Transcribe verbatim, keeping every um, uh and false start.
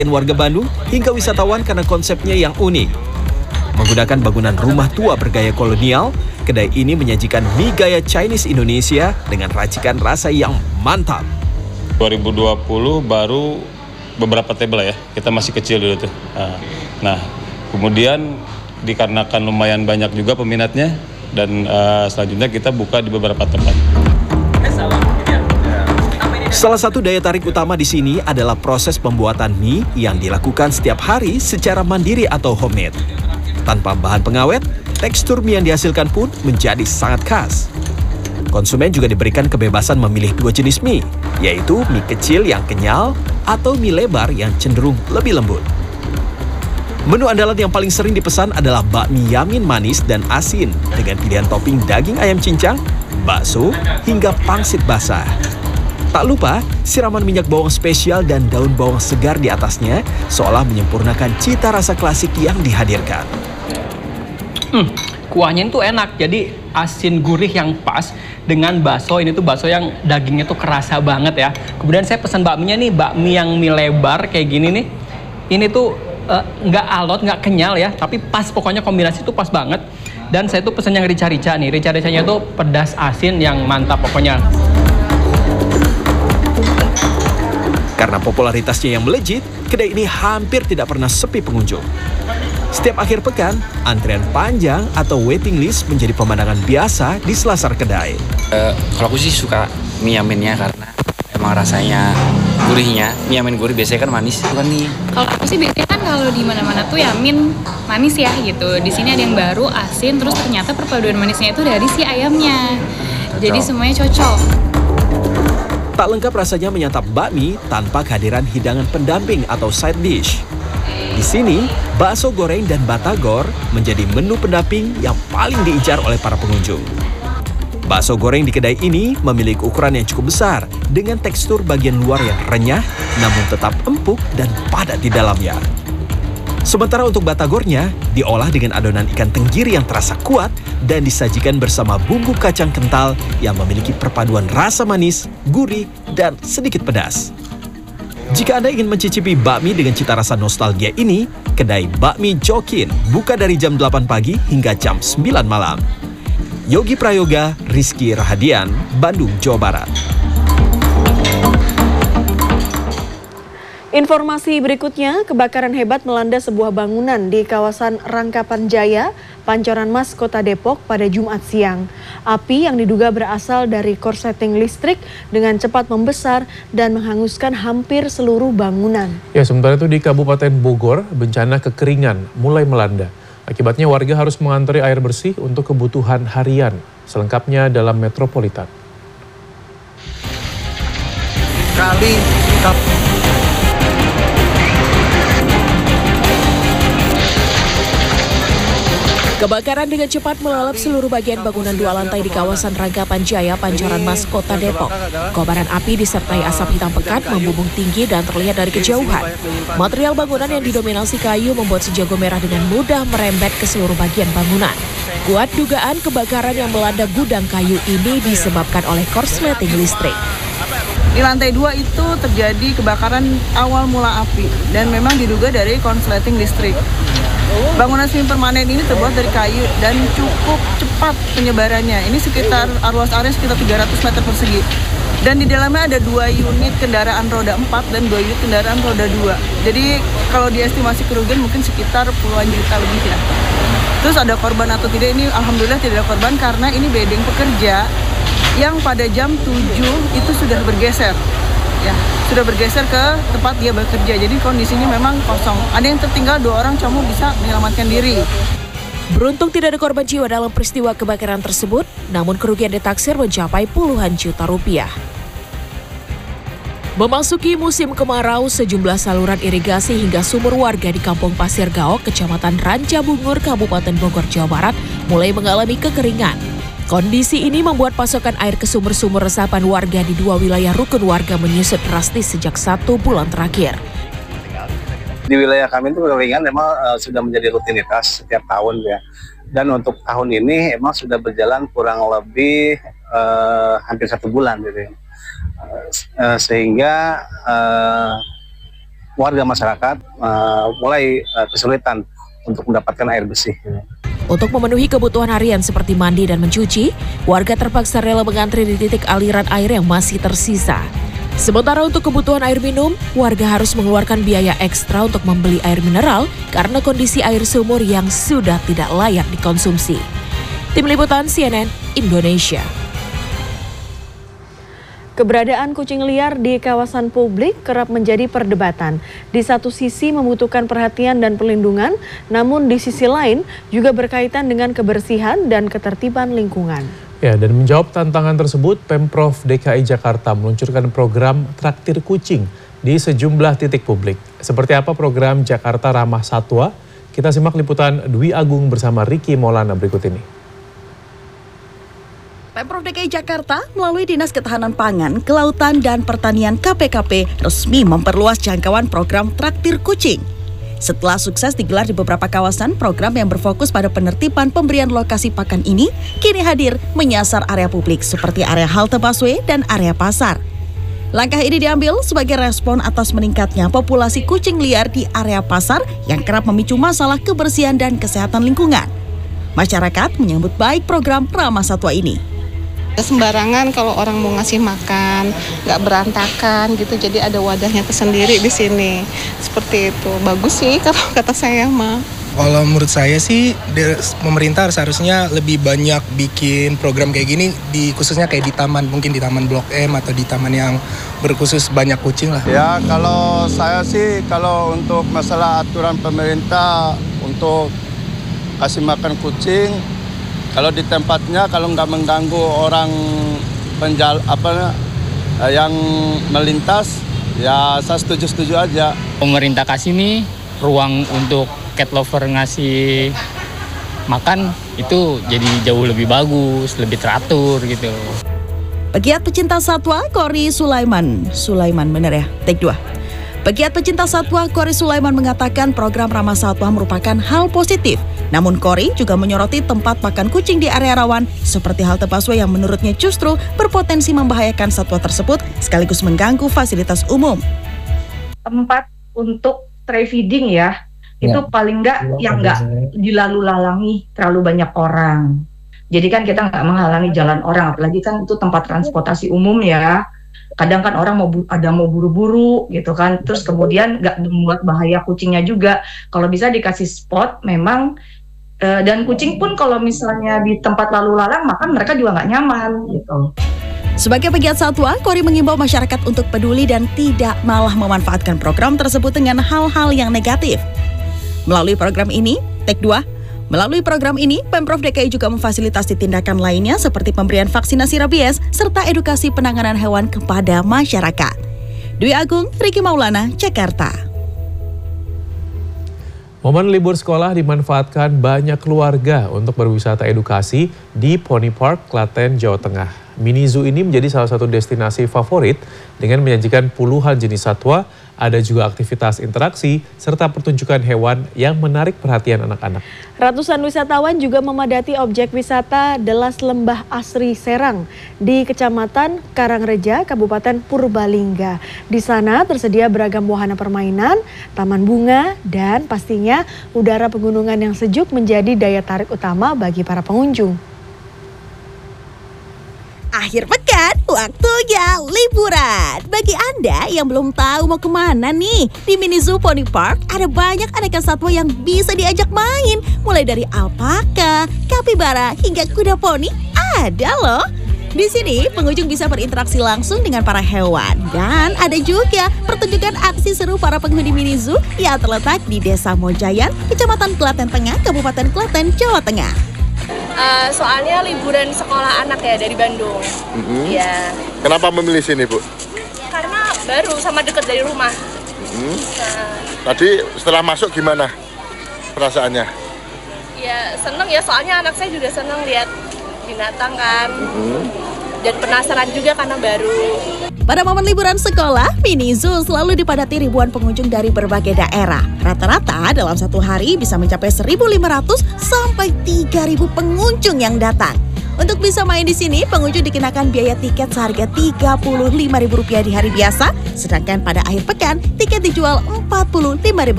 warga Bandung hingga wisatawan karena konsepnya yang unik. Menggunakan bangunan rumah tua bergaya kolonial, kedai ini menyajikan mie gaya Chinese Indonesia dengan racikan rasa yang mantap. dua ribu dua puluh baru beberapa table ya, kita masih kecil dulu tuh. Nah, kemudian dikarenakan lumayan banyak juga peminatnya dan uh, selanjutnya kita buka di beberapa tempat. Salah satu daya tarik utama di sini adalah proses pembuatan mie yang dilakukan setiap hari secara mandiri atau homemade. Tanpa bahan pengawet, tekstur mie yang dihasilkan pun menjadi sangat khas. Konsumen juga diberikan kebebasan memilih dua jenis mie, yaitu mie kecil yang kenyal atau mie lebar yang cenderung lebih lembut. Menu andalan yang paling sering dipesan adalah bakmi yamin manis dan asin dengan pilihan topping daging ayam cincang, bakso, hingga pangsit basah. Tak lupa, siraman minyak bawang spesial dan daun bawang segar di atasnya seolah menyempurnakan cita rasa klasik yang dihadirkan. Hmm, kuahnya itu enak, jadi asin gurih yang pas dengan bakso. Ini tuh bakso yang dagingnya tuh kerasa banget ya. Kemudian saya pesan bakminya nih, bakmi yang mie lebar kayak gini nih. Ini tuh uh, nggak alot, nggak kenyal ya, tapi pas, pokoknya kombinasi tuh pas banget. Dan saya tuh pesan yang rica-rica nih, rica-ricanya tuh pedas asin yang mantap pokoknya. Karena popularitasnya yang melejit, kedai ini hampir tidak pernah sepi pengunjung. Setiap akhir pekan, antrian panjang atau waiting list menjadi pemandangan biasa di selasar kedai. Uh, kalau aku sih suka mie yaminnya karena emang rasanya gurihnya. Mie yamin gurih biasanya kan manis, bukan nih. Kalau aku sih biasanya kan kalau di mana-mana tuh yamin manis ya gitu. Di sini ada yang baru asin, terus ternyata perpaduan manisnya itu dari si ayamnya. Cocok. Jadi semuanya cocok. Tak lengkap rasanya menyantap bakmi tanpa kehadiran hidangan pendamping atau side dish. Di sini, bakso goreng dan batagor menjadi menu pendamping yang paling diincar oleh para pengunjung. Bakso goreng di kedai ini memiliki ukuran yang cukup besar dengan tekstur bagian luar yang renyah namun tetap empuk dan padat di dalamnya. Sementara untuk batagornya diolah dengan adonan ikan tenggiri yang terasa kuat dan disajikan bersama bumbu kacang kental yang memiliki perpaduan rasa manis, gurih, dan sedikit pedas. Jika Anda ingin mencicipi bakmi dengan cita rasa nostalgia ini, kedai Bakmi Jokin buka dari jam delapan pagi hingga jam sembilan malam. Yogi Prayoga, Rizky Rahadian, Bandung, Jawa Barat. Informasi berikutnya, kebakaran hebat melanda sebuah bangunan di kawasan Rangkapan Jaya, Pancoran Mas, Kota Depok pada Jumat siang. Api yang diduga berasal dari korsleting listrik dengan cepat membesar dan menghanguskan hampir seluruh bangunan. Ya, sementara itu di Kabupaten Bogor, bencana kekeringan mulai melanda. Akibatnya warga harus mengantri air bersih untuk kebutuhan harian. Selengkapnya dalam Metropolitan. Kali Kebakaran dengan cepat melalap seluruh bagian bangunan dua lantai di kawasan Rangkapan Jaya, Pancoran Mas, Kota Depok. Kobaran api disertai asap hitam pekat membumbung tinggi dan terlihat dari kejauhan. Material bangunan yang didominasi kayu membuat si jago merah dengan mudah merembet ke seluruh bagian bangunan. Kuat dugaan kebakaran yang melanda gudang kayu ini disebabkan oleh korsleting listrik. Di lantai dua itu terjadi kebakaran awal mula api dan memang diduga dari korsleting listrik. Bangunan semi permanen ini terbuat dari kayu dan cukup cepat penyebarannya. Ini sekitar luas area sekitar tiga ratus meter persegi. Dan di dalamnya ada dua unit kendaraan roda empat dan dua unit kendaraan roda dua. Jadi kalau diestimasi kerugian mungkin sekitar puluhan juta lebih ya. Terus ada korban atau tidak, ini alhamdulillah tidak ada korban karena ini bedeng pekerja yang pada jam tujuh itu sudah bergeser. Ya, sudah bergeser ke tempat dia bekerja. Jadi kondisinya memang kosong. Ada yang tertinggal, dua orang cuma bisa menyelamatkan diri. Beruntung tidak ada korban jiwa dalam peristiwa kebakaran tersebut, namun kerugian ditaksir mencapai puluhan juta rupiah. Memasuki musim kemarau, sejumlah saluran irigasi hingga sumur warga di Kampung Pasir Gaok, Kecamatan Rancabungur, Kabupaten Bogor, Jawa Barat, mulai mengalami kekeringan. Kondisi ini membuat pasokan air ke sumur-sumur resapan warga di dua wilayah rukun warga menyusut drastis sejak satu bulan terakhir. Di wilayah kami itu kekeringan memang uh, sudah menjadi rutinitas setiap tahun ya. Dan untuk tahun ini emang sudah berjalan kurang lebih uh, hampir satu bulan gitu. Uh, uh, sehingga uh, warga masyarakat uh, mulai uh, kesulitan untuk mendapatkan air bersih. Untuk memenuhi kebutuhan harian seperti mandi dan mencuci, warga terpaksa rela mengantri di titik aliran air yang masih tersisa. Sementara untuk kebutuhan air minum, warga harus mengeluarkan biaya ekstra untuk membeli air mineral karena kondisi air sumur yang sudah tidak layak dikonsumsi. Tim Liputan C N N Indonesia. Keberadaan kucing liar di kawasan publik kerap menjadi perdebatan. Di satu sisi membutuhkan perhatian dan perlindungan, namun di sisi lain juga berkaitan dengan kebersihan dan ketertiban lingkungan. Ya, dan menjawab tantangan tersebut, Pemprov D K I Jakarta meluncurkan program Traktir Kucing di sejumlah titik publik. Seperti apa program Jakarta Ramah Satwa? Kita simak liputan Dwi Agung bersama Ricky Maulana berikut ini. Pemprov D K I Jakarta melalui Dinas Ketahanan Pangan, Kelautan dan Pertanian K P K P resmi memperluas jangkauan program Traktir Kucing. Setelah sukses digelar di beberapa kawasan, program yang berfokus pada penertiban pemberian lokasi pakan ini kini hadir menyasar area publik seperti area halte busway dan area pasar. Langkah ini diambil sebagai respon atas meningkatnya populasi kucing liar di area pasar yang kerap memicu masalah kebersihan dan kesehatan lingkungan. Masyarakat menyambut baik program Ramah Satwa ini. Sembarangan kalau orang mau ngasih makan, nggak berantakan gitu, jadi ada wadahnya tersendiri di sini. Seperti itu, bagus sih kalau kata saya mah. Kalau menurut saya sih, pemerintah seharusnya lebih banyak bikin program kayak gini, di khususnya kayak di taman, mungkin di Taman Blok M atau di taman yang berkhusus banyak kucing lah. Ya kalau saya sih, kalau untuk masalah aturan pemerintah untuk kasih makan kucing, kalau di tempatnya, kalau nggak mengganggu orang penjal apa yang melintas, ya saya setuju-setuju aja. Pemerintah kasih nih ruang untuk cat lover ngasih makan itu jadi jauh lebih bagus, lebih teratur gitu. Pegiat pecinta satwa Kori Sulaiman, Sulaiman bener ya, take dua. Pegiat pecinta satwa Kori Sulaiman mengatakan program Ramah Satwa merupakan hal positif. Namun Kori juga menyoroti tempat makan kucing di area rawan seperti halte busway yang menurutnya justru berpotensi membahayakan satwa tersebut sekaligus mengganggu fasilitas umum. Tempat untuk stray feeding ya, ya. Itu paling enggak yang enggak dilalu-lalangi terlalu banyak orang. Jadi kan kita nggak menghalangi jalan orang, apalagi kan itu tempat transportasi umum ya. Kadang kan orang mau ada mau buru-buru gitu kan, terus kemudian nggak membuat bahaya kucingnya juga. Kalau bisa dikasih spot memang, e, dan kucing pun kalau misalnya di tempat lalu lalang, maka mereka juga nggak nyaman gitu. Sebagai pegiat satwa, Kori mengimbau masyarakat untuk peduli dan tidak malah memanfaatkan program tersebut dengan hal-hal yang negatif. Melalui program ini, Take dua, Melalui program ini, Pemprov D K I juga memfasilitasi tindakan lainnya seperti pemberian vaksinasi rabies serta edukasi penanganan hewan kepada masyarakat. Dwi Agung, Ricky Maulana, Jakarta. Momen libur sekolah dimanfaatkan banyak keluarga untuk berwisata edukasi di Pony Park, Klaten, Jawa Tengah. Mini Zoo ini menjadi salah satu destinasi favorit dengan menyajikan puluhan jenis satwa, ada juga aktivitas interaksi, serta pertunjukan hewan yang menarik perhatian anak-anak. Ratusan wisatawan juga memadati objek wisata Delas Lembah Asri Serang di Kecamatan Karangreja, Kabupaten Purbalingga. Di sana tersedia beragam wahana permainan, taman bunga, dan pastinya udara pegunungan yang sejuk menjadi daya tarik utama bagi para pengunjung. Akhir pekan, waktunya liburan. Bagi Anda yang belum tahu mau kemana nih, di Mini Zoo Pony Park ada banyak aneka satwa yang bisa diajak main. Mulai dari alpaka, kapibara, hingga kuda poni, ada loh. Di sini, pengunjung bisa berinteraksi langsung dengan para hewan. Dan ada juga pertunjukan aksi seru para penghuni Mini Zoo yang terletak di Desa Mojayan, Kecamatan Klaten Tengah, Kabupaten Klaten, Jawa Tengah. Uh, soalnya liburan sekolah anak ya dari Bandung. Mm-hmm. Ya. Kenapa memilih sini, Bu? Karena baru sama dekat dari rumah. Mm-hmm. Nah. Tadi setelah masuk gimana perasaannya? Ya seneng ya, soalnya anak saya juga seneng lihat binatang kan. Mm-hmm. Dan penasaran juga karena baru. Pada momen liburan sekolah, Mini Zoo selalu dipadati ribuan pengunjung dari berbagai daerah. Rata-rata dalam satu hari bisa mencapai seribu lima ratus sampai tiga ribu pengunjung yang datang. Untuk bisa main di sini, pengunjung dikenakan biaya tiket seharga tiga puluh lima ribu rupiah di hari biasa, sedangkan pada akhir pekan tiket dijual empat puluh lima ribu rupiah.